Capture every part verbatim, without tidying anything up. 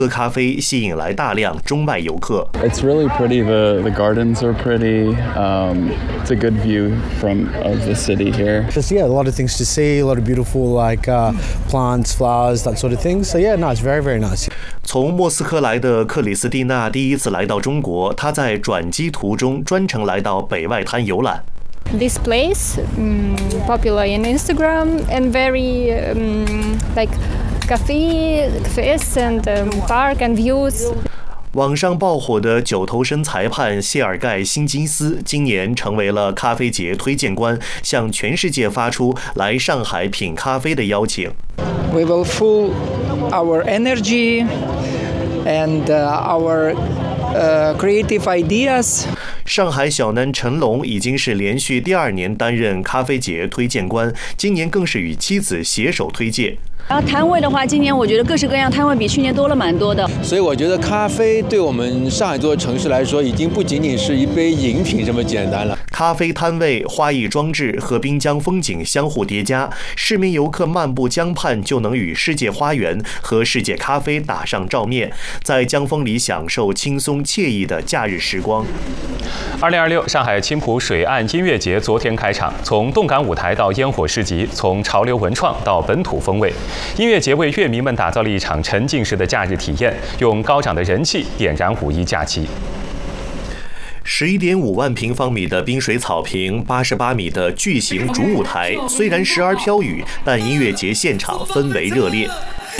喝咖啡吸引来大量中外游客。 It's really pretty. The the gardens are pretty. Um, it's a good view from of the city here. Just yeah, a lot of things to see, a lot of beautiful like uh, plants, flowers, that sort of thing. So yeah, no, it's very very nice. 从莫斯科来的克里斯蒂娜第一次来到中国，她在转机途中专程来到北外滩游览。 This place um, popular in Instagram and very um, like cafe, cafes and um, park and views. 网上爆火的九头身裁判谢尔盖·辛金斯今年成为了咖啡节推荐官，向全世界发出来上海品咖啡的邀请。 We will full our energy and uh, our uh, creative ideas. 上海小男陈龙已经是连续第二年担任咖啡节推荐官，今年更是与妻子携手推介。 然后摊位的话，今年我觉得各式各样摊位比去年多了蛮多的。 所以我觉得咖啡对我们上海这座城市来说，已经不仅仅是一杯饮品这么简单了。 咖啡摊位、花艺装置和滨江风景相互叠加，市民游客漫步江畔就能与世界花园和世界咖啡打上照面，在江风里享受轻松惬意的假日时光。 二零二六上海青浦水岸音乐节昨天开场，从动感舞台到烟火市集，从潮流文创到本土风味，音乐节为乐迷们打造了一场沉浸式的假日体验，用高涨的人气点燃五一假期。 十一点五万平方米的滨水草坪，八十八米的巨型主舞台，虽然时而飘雨，但音乐节现场氛围热烈。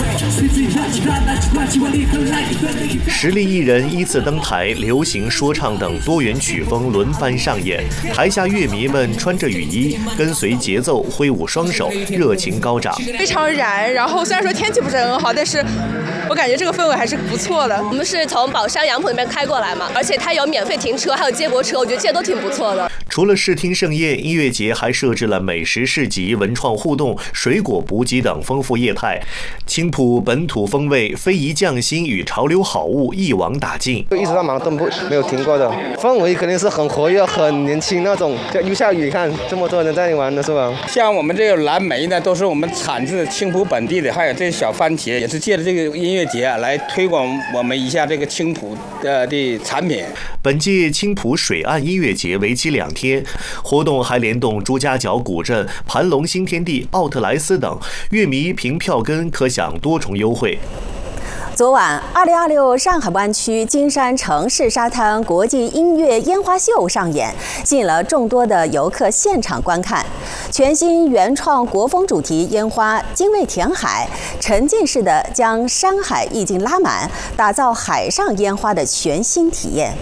实力艺人依次登台，流行、说唱等多元曲风轮番上演。台下乐迷们穿着雨衣，跟随节奏挥舞双手，热情高涨。 非常燃，然后虽然说天气不是很好，但是我感觉这个氛围还是不错的。 我们是从宝山杨浦那边开过来嘛，而且它有免费停车，还有接驳车，我觉得这些都挺不错的。 除了视听盛宴，音乐节还设置了美食市集、文创互动、水果补给等丰富业态。青浦本土风味、非遗匠心与潮流好物一网打尽， 一直到忙都不没有停过的。氛围肯定是很活跃、很年轻那种。又下雨，看这么多人在玩的是吧？ 像我们这个蓝莓呢，都是我们产自青浦本地的，还有这小番茄，也是借着这个音乐节来推广我们一下这个青浦的的产品。 本届青浦水岸音乐节为期两天，活动还联动朱家角古镇、盘龙新天地、奥特莱斯等，乐迷凭票根可享多重优惠。 昨晚，二零二六上海湾区金山城市沙滩国际音乐烟花秀上演，吸引了众多的游客现场观看。全新原创国风主题烟花“精卫填海”，沉浸式的将山海意境拉满，打造海上烟花的全新体验。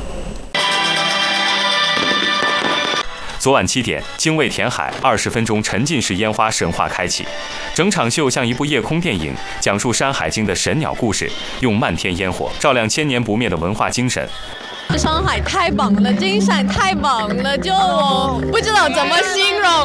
昨晚七点，精卫填海二十分钟沉浸式烟花神话开启，整场秀像一部夜空电影，讲述《山海经》的神鸟故事，用漫天烟火照亮千年不灭的文化精神。 上海太棒了，金山太棒了，就不知道怎么形容。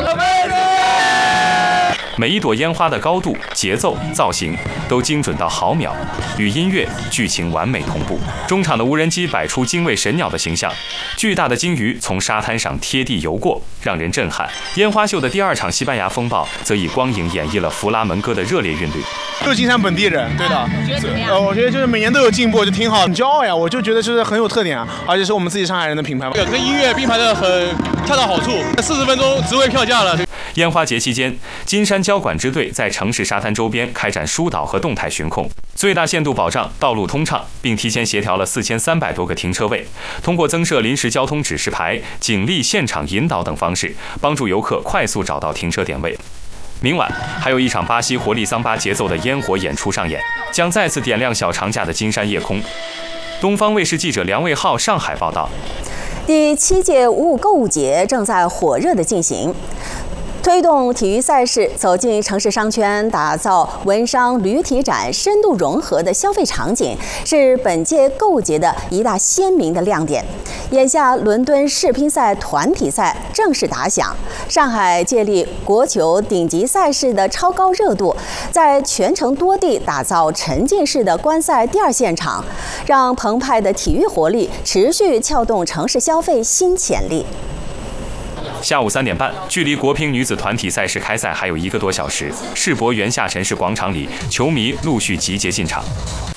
每一朵烟花的高度、节奏、造型都精准到毫秒，与音乐、剧情完美同步。中场的无人机摆出精卫神鸟的形象，巨大的鲸鱼从沙滩上贴地游过，让人震撼。烟花秀的第二场西班牙风暴则以光影演绎了弗拉门戈的热烈韵律。 就是金山本地人，对的。呃，我觉得就是每年都有进步，就挺好，很骄傲呀。我就觉得就是很有特点啊，而且是我们自己上海人的品牌。 跟音乐并排的很恰到好处，四十分钟值回票价了。 烟花节期间，金山交管支队在城市沙滩周边开展疏导和动态巡控，最大限度保障道路通畅，并提前协调了四千三百多个停车位。通过增设临时交通指示牌、警力现场引导等方式，帮助游客快速找到停车点位。明晚还有一场巴西活力桑巴节奏的烟火演出上演，将再次点亮小长假的金山夜空。东方卫视记者梁卫浩上海报道。 第七届五五购物节正在火热的进行。推动体育赛事走进城市商圈，打造文商旅体展深度融合的消费场景，是本届购物节的一大鲜明的亮点。眼下，伦敦世乒赛团体赛正式打响，上海借力国球顶级赛事的超高热度，在全城多地打造沉浸式的观赛第二现场，让澎湃的体育活力持续撬动城市消费新潜力。 下午三点半，距离国乒女子团体赛事开赛还有一个多小时。世博园下沉市广场里，球迷陆续集结进场。